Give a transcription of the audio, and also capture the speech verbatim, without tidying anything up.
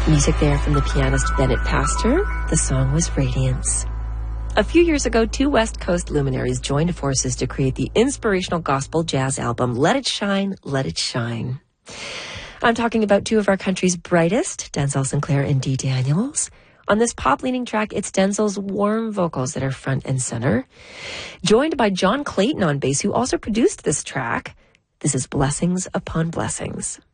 Music there from the pianist Bennett Pastor. The song was Radiance. A few years ago, two West Coast luminaries joined forces to create the inspirational gospel jazz album, Let It Shine, Let It Shine. I'm talking about two of our country's brightest, Denzel Sinclair and Dee Daniels. On this pop-leaning track, it's Denzel's warm vocals that are front and center. Joined by John Clayton on bass, who also produced this track. This is Blessings Upon Blessings.